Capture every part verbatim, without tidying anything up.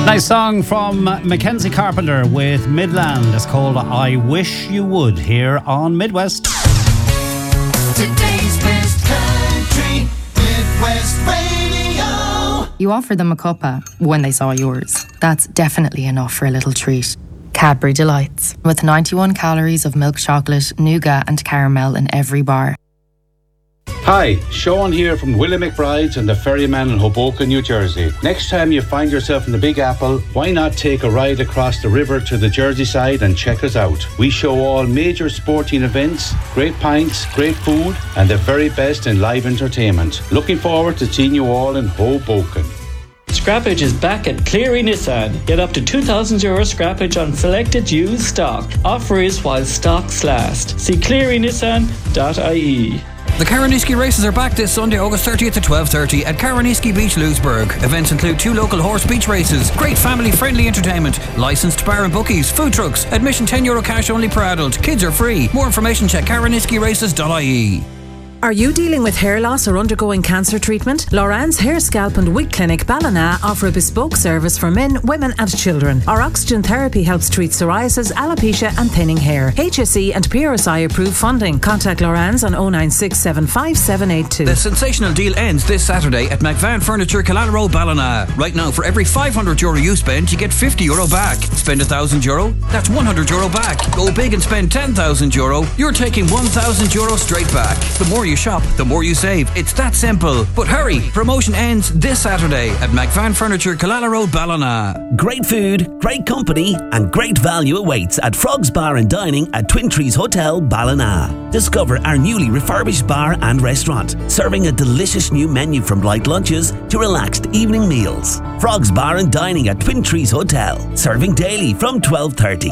Nice song from Mackenzie Carpenter with Midland. It's called I Wish You Would here on Midwest. Today's best country, Midwest Radio. You offered them a cuppa when they saw yours. That's definitely enough for a little treat. Cadbury Delights, with ninety-one calories of milk chocolate, nougat and caramel in every bar. Hi, Sean here from Willie McBride's and the Ferryman in Hoboken, New Jersey. Next time you find yourself in the Big Apple, why not take a ride across the river to the Jersey side and check us out? We show all major sporting events, great pints, great food, and the very best in live entertainment. Looking forward to seeing you all in Hoboken. Scrappage is back at Cleary Nissan. Get up to two thousand euro scrappage on selected used stock. Offer is while stocks last. See cleary nissan dot I E. The Caraniski races are back this Sunday, August thirtieth at twelve thirty at Caraniski Beach, Lewisburg. Events include two local horse beach races, great family-friendly entertainment, licensed bar and bookies, food trucks, admission ten euro cash only per adult. Kids are free. More information check caraniski races dot I E. Are you dealing with hair loss or undergoing cancer treatment? Loran's Hair, Scalp and Wig Clinic Ballina offer a bespoke service for men, women and children. Our oxygen therapy helps treat psoriasis, alopecia and thinning hair. H S E and P R S I approved funding. Contact Loran's on oh nine six seven five seven eight two. The sensational deal ends this Saturday at McVan Furniture, Killala Road, Ballina. Right now, for every five hundred euro you spend, you get fifty euro back. Spend one thousand euro, that's one hundred euro back. Go big and spend ten thousand euro, you're taking one thousand euro straight back. The more you shop, the more you save. It's that simple. But hurry, promotion ends this Saturday at McVan Furniture, Killala Road, Ballina. Great food, great company and great value awaits at Frogs Bar and Dining at Twin Trees Hotel, Ballina. Discover our newly refurbished bar and restaurant, serving a delicious new menu from light lunches to relaxed evening meals. Frogs Bar and Dining at Twin Trees Hotel, serving daily from twelve thirty.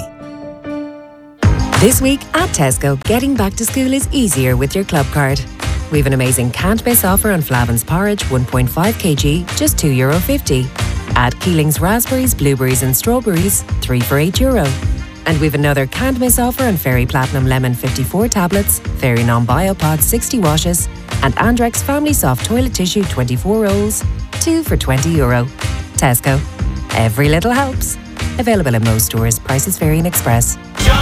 This week at Tesco, getting back to school is easier with your club card. We have an amazing can't miss offer on Flavin's porridge, one point five kilograms, just two euro fifty. Add Keeling's raspberries, blueberries and strawberries, three for eight euro. And we've another can't miss offer on Fairy Platinum Lemon fifty-four tablets, Fairy Non-Biopod sixty washes, and Andrex Family Soft Toilet Tissue twenty-four rolls, two for twenty euro. Tesco. Every little helps. Available in most stores. Prices vary in Express.